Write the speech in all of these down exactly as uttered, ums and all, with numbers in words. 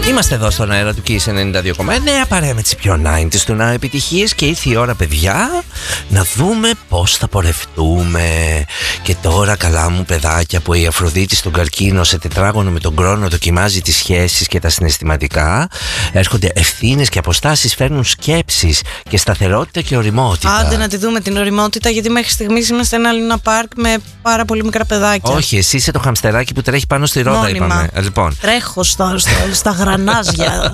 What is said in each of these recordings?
Είμαστε εδώ στον αέρα του Kiss ενενήντα δύο κόμμα εννέα, παρέα με τις πιο ενενήντα του Now επιτυχίες, και ήρθε η ώρα, παιδιά, να δούμε πώς θα πορευτούμε. Και τώρα, καλά μου παιδάκια, που η Αφροδίτη στον καρκίνο σε τετράγωνο με τον Κρόνο δοκιμάζει τις σχέσεις και τα συναισθηματικά, έρχονται ευθύνες και αποστάσεις, φέρνουν σκέψεις και σταθερότητα και ωριμότητα. Άντε να τη δούμε την ωριμότητα, γιατί μέχρι στιγμής είμαστε ένα Λούνα Πάρκ με πάρα πολύ μικρά παιδάκια. Όχι, εσύ είσαι το χαμστεράκι που τρέχει πάνω στη ρόδα. Μόνιμα. Είπαμε. Λοιπόν. Τρέχω στα, στα, στα γρανάζια.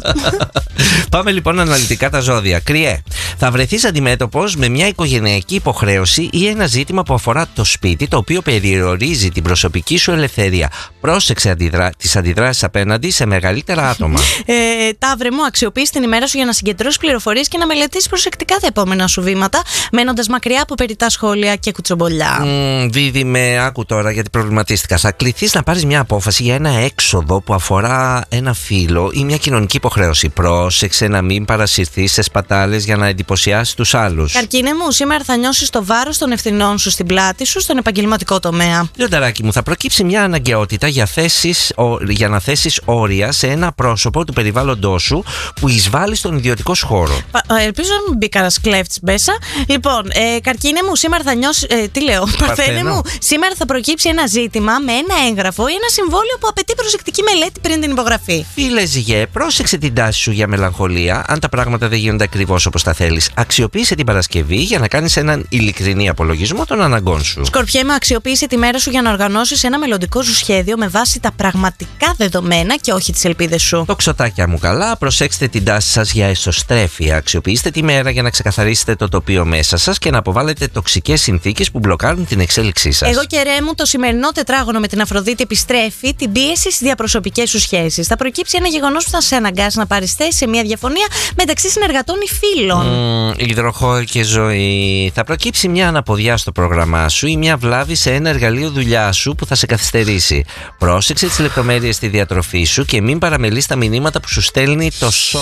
Πάμε λοιπόν αναλυτικά τα ζώδια. Κριέ, θα βρεθείς αντιμέτωπος με μια οικογενειακή υποχρέωση ή ένα ζήτημα που αφορά το σπίτι, το οποίο περιορίζει την προσωπική σου ελευθερία. Πρόσεξε αντιδρα... τις αντιδράσεις απέναντι σε μεγαλύτερα άτομα. ε, Ταύρε μου, αξιοποιείς την ημέρα σου για να συγκεντρώσεις πληροφορίες και να μελετήσεις προσεκτικά τα επόμενα σου βήματα, μένοντας μακριά από περιττά σχόλια και κουτσομπολιά. Mm, Δίδυμε, άκου τώρα, γιατί προβληματίστηκα. Θα κληθείς να πάρεις μια απόφαση για ένα έξοδο που αφορά ένα φίλο ή μια κοινωνική υποχρέωση. Πρόσεξε να μην παρασυρθείς σε σπατάλες για να εντυπωσιάσεις τους άλλους. Καρκίνε μου, σήμερα θα νιώσεις το βάρος των ευθυνών σου στην πλάτη σου στον επαγγελματικό τομέα. Λιονταράκι μου, θα προκύψει μια αναγκαιότητα για, θέσεις, ο, για να θέσεις όρια σε ένα πρόσωπο του περιβάλλοντός σου που εισβάλλει στον ιδιωτικό σου χώρο. Πα, ελπίζω να μην μπει κανένας κλέφτης μέσα. Λοιπόν, ε, Καρκίνε μου, σήμερα θα νιώσεις. Ε, τι λέω, Παρθένε μου, σήμερα θα προκύψει ένα ζήτημα με ένα έγγραφο ή ένα συμβόλαιο που απαιτεί προσεκτική μελέτη πριν την υπογραφή. Φίλε Ζυγέ, πρόσεξε την τάση σου για μελαγχολία. Αν τα πράγματα δεν γίνονται ακριβώς όπως τα θέλεις, αξιοποίησε την Παρασκευή για να κάνεις έναν ειλικρινή απολογισμό των αναγκών σου. Σκορπιέ μου, αξιοποίησε τη μέρα σου για να οργανώσεις ένα μελλοντικό σου σχέδιο με βάση τα πραγματικά δεδομένα και όχι τις ελπίδες σου. Το ξωτάκια μου, καλά, προσέξτε την τάση σας για εσωστρέφεια. Αξιοποιήστε τη μέρα για να ξεκαθαρίσετε το τοπίο μέσα σας και να αποβάλλετε τοξικές συνθήκες που μπλοκάρουν την εξέλιξή σας. Εγώ και Ρέ μου, το σημερινό τετράγωνο με την Αφροδίτη επιστρέφει την πίεση στις διαπροσωπικές σου σχέσεις. Θα προκύψει ένα γεγονός που θα σε αναγκάσει να πάρεις θέση σε μια διαφωνία μεταξύ συνεργατών ή φίλων. Mm, υδροχόη και ζωή. Θα προκύψει μια αναποδιά στο πρόγραμμά σου ή μια βλάβη σε ένα εργαλείο δουλειά σου που θα σε καθυστερήσει. Πρόσεξε τις λεπτομέρειες στη διατροφή σου και μην παραμελείς τα μηνύματα που σου στέλνει το σώμα.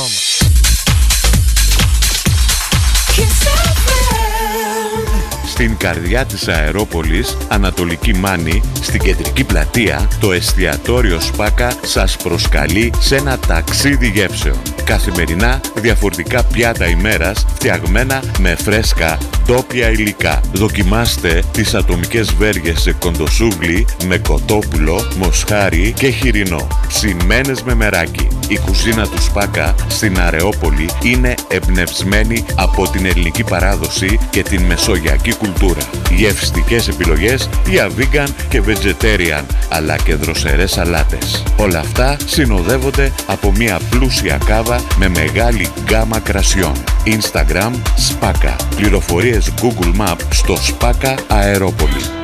Στην καρδιά της Αερόπολης, Ανατολική Μάνη, στην κεντρική πλατεία, το εστιατόριο Σπάκα σας προσκαλεί σε ένα ταξίδι γεύσεων. Καθημερινά διαφορετικά πιάτα ημέρας, φτιαγμένα με φρέσκα ντόπια υλικά. Δοκιμάστε τις ατομικές βέργες σε κοντοσούβλι με κοτόπουλο, μοσχάρι και χοιρινό, ψημένες με μεράκι. Η κουζίνα του Σπάκα στην Αρεόπολη είναι εμπνευσμένη από την ελληνική παράδοση και την μεσογειακή κουλτούρα. Γευστικές επιλογές για vegan και vegetarian, αλλά και δροσερές σαλάτες. Όλα αυτά συνοδεύονται από μια πλούσια κάβα με μεγάλη γκάμα κρασιών. Instagram Σπάκα. Πληροφορίες Google Map στο Σπάκα Αερόπολη.